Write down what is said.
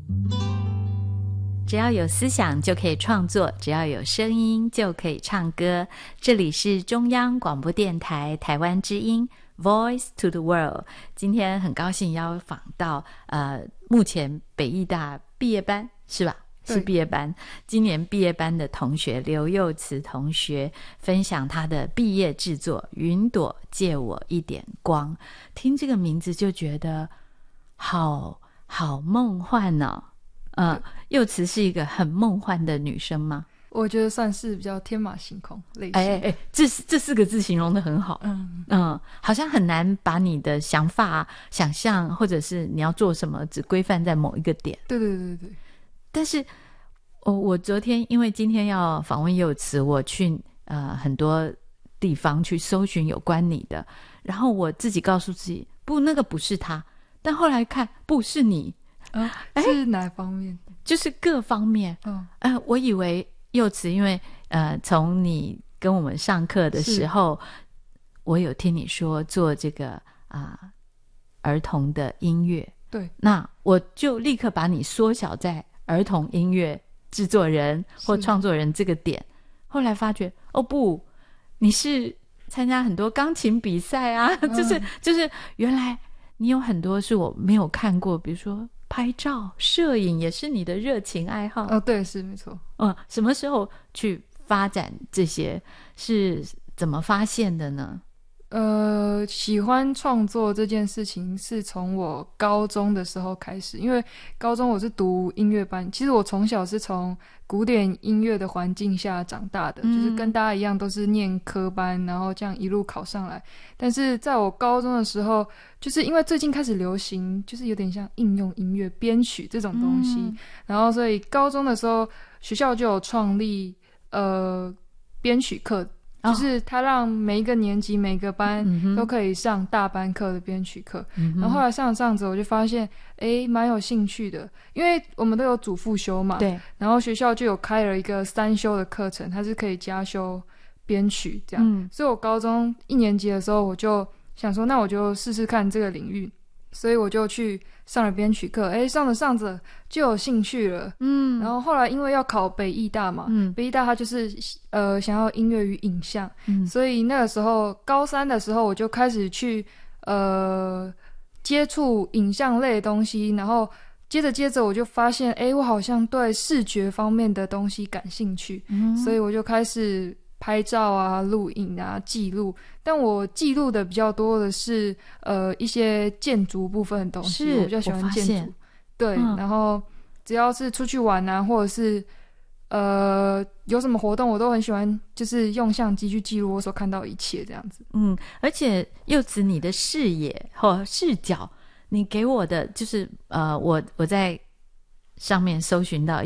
只要有思想就可以创作，只要有声音就可以唱歌。这里是中央广播电台台湾之音 Voice to the World。 今天很高兴邀访到目前北艺大毕业班是吧？是毕业班，今年毕业班的同学刘幼慈同学分享他的毕业制作《云朵借我一点光》。听这个名字就觉得好梦幻哦。幼慈是一个很梦幻的女生吗？ 我觉得算是比较天马行空类型。 这四个字形容得很好。好像很难把你的想法、想象，或者是你要做什么，只规范在某一个点。 对。 但是我昨天因为今天要访问幼慈，我去很多地方去搜寻有关你的，然后我自己告诉自己，不，那个不是他。但后来看，不是你。 是哪方面？ 就是各方面。我以为幼慈，因为从你跟我们上课的时候，我有听你说做这个儿童的音乐。 对， 那我就立刻把你缩小在儿童音乐制作人或创作人这个点。后来发觉，不，你是参加很多钢琴比赛啊，就是原来你有很多是我没有看过，比如说拍照、摄影也是你的热情爱好。 对，是没错。 什么时候去发展这些？是怎么发现的呢？ 喜欢创作这件事情是从我高中的时候开始，因为高中我是读音乐班，其实我从小是从古典音乐的环境下长大的，就是跟大家一样都是念科班，然后这样一路考上来。但是在我高中的时候，就是因为最近开始流行，就是有点像应用音乐编曲这种东西，然后所以高中的时候学校就有创立编曲课。就是他让每一个年级每个班都可以上大班课的编曲课。然后后来上着我就发现蛮有兴趣的，因为我们都有主副修嘛。对。然后学校就有开了一个3修的课程，它是可以加修编曲这样。所以我高中1年级的时候我就想说，那我就试试看这个领域，所以我就去上了编曲课。上着就有兴趣了。然后后来因为要考北艺大嘛，北艺大它就是想要音乐与影像，所以那个时候高3的时候我就开始去接触影像类的东西，然后接着我就发现我好像对视觉方面的东西感兴趣。所以我就开始拍照啊、录影啊、记录，但我记录的比较多的是一些建筑部分的东西。我比较喜欢建筑。对。然后只要是出去玩啊，或者是有什么活动，我都很喜欢就是用相机去记录我所看到的一切这样子。 而且柚子你的视野或视角，你给我的就是我在上面搜寻到